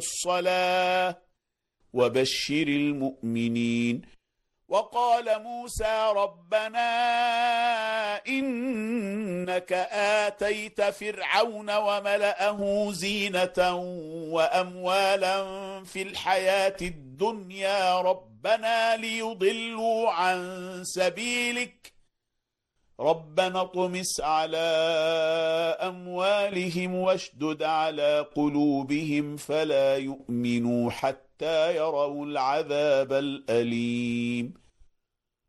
الصلاة وبشر المؤمنين. وقال موسى ربنا إنك آتيت فرعون وملأه زينة وأموالا في الحياة الدنيا ربنا ليضلوا عن سبيلك ربنا اطمس على أموالهم واشدد على قلوبهم فلا يؤمنوا حتى يروا العذاب الأليم.